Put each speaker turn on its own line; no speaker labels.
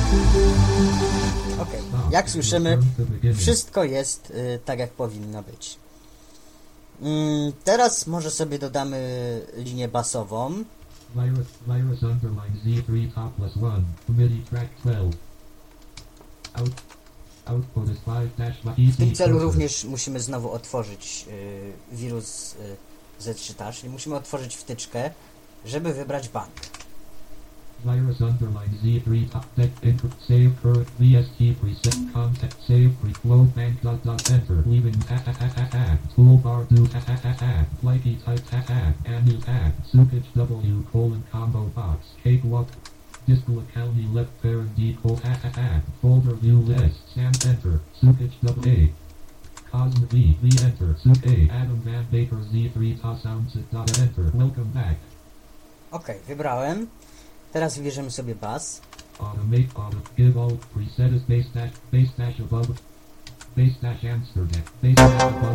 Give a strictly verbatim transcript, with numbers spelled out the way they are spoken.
Okej, okay. Jak słyszymy, wszystko jest y, tak, jak powinno być. Mm, teraz może sobie dodamy linię basową.
Virus, virus underline Z three top plus one, MIDI track twelve. Out, output is five dash
W tym celu również musimy znowu otworzyć y, wirus y, Z trzy Touch, czyli musimy otworzyć wtyczkę, żeby wybrać bank.
Virus underline Z three top deck enter save current V S T preset contact save pre flow bank dot dot enter leaving a a a a a toolbar do a a a a flighty type a a annual a soupage W colon combo box cakewalk discal county left parent D col a a a folder view list and enter soupage W A Cosm V V enter soup A Adam Van Baker Z three top soundset dot enter welcome back.
Okej, okay, wybrałem. Teraz wybierzemy sobie bas.
Automate auto give all preset is base dash base dash above base dash Amsterdam base dash above